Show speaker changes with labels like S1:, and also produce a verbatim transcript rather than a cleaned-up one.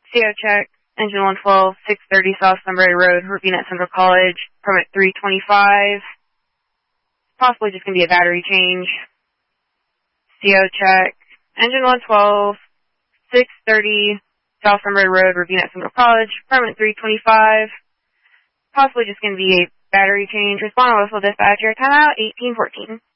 S1: C O check, engine one twelve, six thirty South Sunbury Road, Ravenna Central College, permit three twenty-five. Possibly just going to be a battery change. C O check, engine one twelve, six thirty South Sunbury Road, Ravenna Central College, permit three twenty-five. Possibly just going to be a battery change. Respond on whistle dispatcher, timeout eighteen fourteen.